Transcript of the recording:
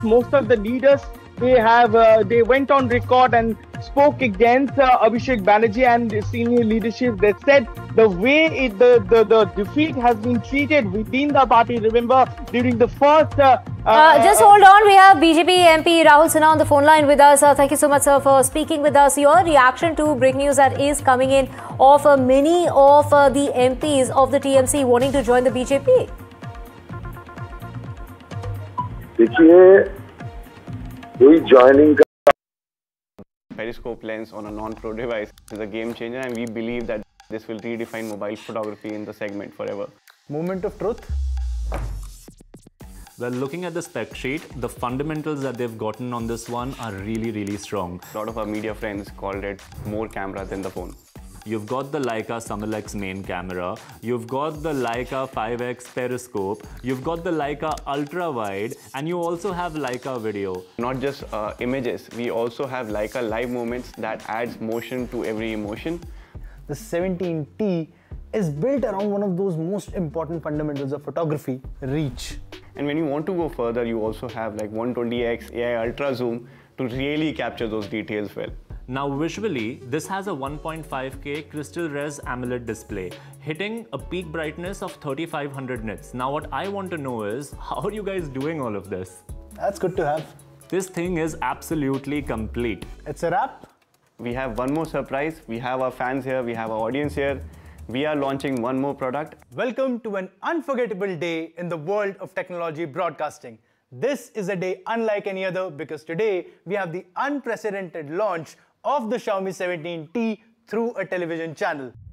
most of the leaders, they went on record and spoke against Abhishek Banerjee and the senior leadership. They said the way the defeat has been treated within the party. Remember during the first. Just hold on. We have BJP MP Rahul Sinha on the phone line with us. Thank you so much, sir, for speaking with us. Your reaction to breaking news that is coming in of many of the MPs of the TMC wanting to join the BJP. देखिए कोई joining Periscope lens on a non-pro device is a game changer, and we believe that this will redefine mobile photography in the segment forever. Moment of truth. Well, looking at the spec sheet, the fundamentals that they've gotten on this one are really strong. A lot of our media friends called it more camera than the phone. You've got the Leica Summilux main camera, you've got the Leica 5x periscope, you've got the Leica ultra wide, and you also have Leica video. Not just images, we also have Leica live moments that adds motion to every emotion. The 17T is built around one of those most important fundamentals of photography, reach. And when you want to go further, you also have like 120x AI ultra zoom to really capture those details well. Now visually, this has a 1.5K crystal res AMOLED display, hitting a peak brightness of 3500 nits. Now what I want to know is, how are you guys doing all of this? That's good to have. This thing is absolutely complete. It's a wrap. We have one more surprise. We have our fans here, we have our audience here. We are launching one more product. Welcome to an unforgettable day in the world of technology broadcasting. This is a day unlike any other because today we have the unprecedented launch of the Xiaomi 17T through a television channel.